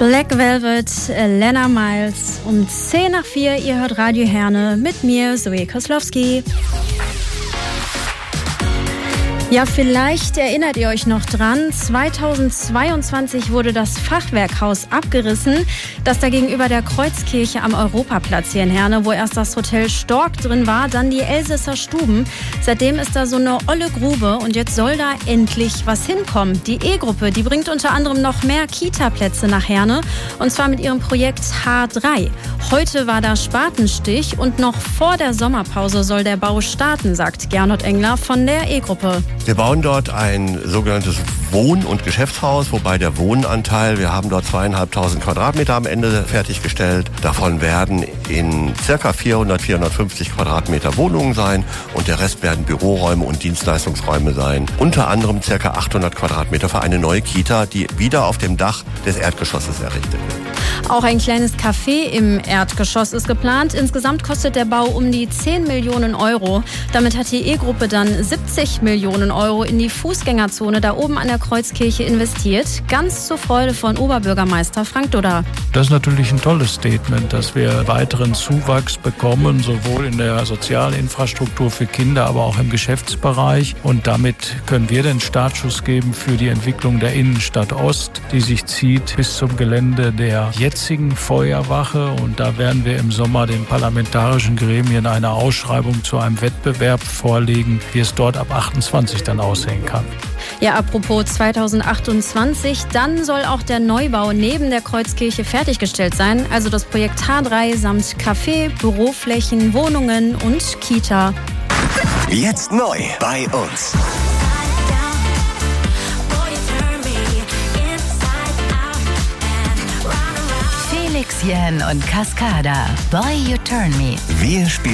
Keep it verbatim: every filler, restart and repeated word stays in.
Black Velvet, Lena Miles um zehn nach vier. Ihr hört Radio Herne mit mir, Zoe Koslowski. Ja, vielleicht erinnert ihr euch noch dran, zweitausendzweiundzwanzig wurde das Fachwerkhaus abgerissen, das da gegenüber der Kreuzkirche am Europaplatz hier in Herne, wo erst das Hotel Stork drin war, dann die Elsässer Stuben. Seitdem ist da so eine olle Grube und jetzt soll da endlich was hinkommen. Die E-Gruppe, die bringt unter anderem noch mehr Kita-Plätze nach Herne und zwar mit ihrem Projekt H drei. Heute war da Spatenstich und noch vor der Sommerpause soll der Bau starten, sagt Gernot Engler von der E-Gruppe. Wir bauen dort ein sogenanntes Wohn- und Geschäftshaus, wobei der Wohnanteil, wir haben dort zweieinhalbtausend Quadratmeter am Ende fertiggestellt. Davon werden in circa vierhundert, vierhundertfünfzig Quadratmeter Wohnungen sein und der Rest werden Büroräume und Dienstleistungsräume sein. Unter anderem circa achthundert Quadratmeter für eine neue Kita, die wieder auf dem Dach des Erdgeschosses errichtet wird. Auch ein kleines Café im Erdgeschoss ist geplant. Insgesamt kostet der Bau um die zehn Millionen Euro. Damit hat die E-Gruppe dann siebzig Millionen Euro in die Fußgängerzone da oben an der Kreuzkirche investiert. Ganz zur Freude von Oberbürgermeister Frank Dudda. Das ist natürlich ein tolles Statement, dass wir weiteren Zuwachs bekommen, sowohl in der Sozialinfrastruktur für Kinder, aber auch im Geschäftsbereich. Und damit können wir den Startschuss geben für die Entwicklung der Innenstadt Ost, die sich zieht bis zum Gelände der jetzigen Feuerwache. Und da werden wir im Sommer den parlamentarischen Gremien eine Ausschreibung zu einem Wettbewerb vorlegen, wie es dort ab achtundzwanzig dann aussehen kann. Ja, apropos zweitausendachtundzwanzig, dann soll auch der Neubau neben der Kreuzkirche fertiggestellt sein. Also das Projekt H drei samt Café, Büroflächen, Wohnungen und Kita. Jetzt neu bei uns. Felix Jähn und Cascada. Boy, You Turn Me. Wir spielen